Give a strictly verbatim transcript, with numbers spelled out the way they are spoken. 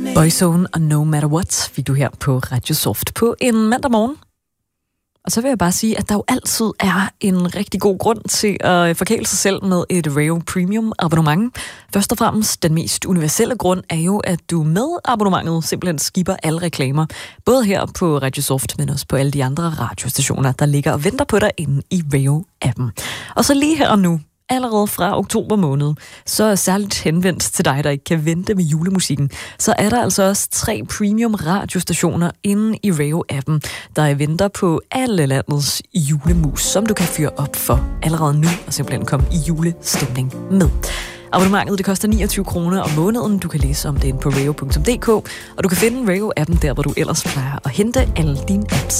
Boyzone og No Matter What fik du her på Radio Soft på en mandag morgen. Og så vil jeg bare sige, at der jo altid er en rigtig god grund til at forkæle sig selv med et Rayo Premium abonnement. Først og fremmest, den mest universelle grund er jo, at du med abonnementet simpelthen skipper alle reklamer. Både her på Radio Soft, men også på alle de andre radiostationer, der ligger og venter på dig inde i Rayo-appen. Og så lige her og nu, allerede fra oktober måned, så er særligt henvendt til dig, der ikke kan vente med julemusikken, så er der altså også tre premium radiostationer inde i Rayo-appen, der venter på alle landets julemus, som du kan fyre op for allerede nu og simpelthen komme i julestemning med. Abonnementet det koster niogtyve kroner om måneden. Du kan læse om det inde på rayo punktum d k, og du kan finde Rayo-appen der, hvor du ellers plejer at hente alle dine apps.